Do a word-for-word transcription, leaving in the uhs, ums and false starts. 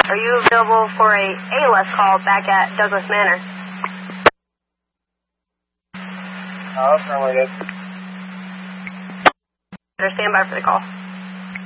Are you available for a A L S call back at Douglas Manor? Uh, affirmative. Stand by for the call.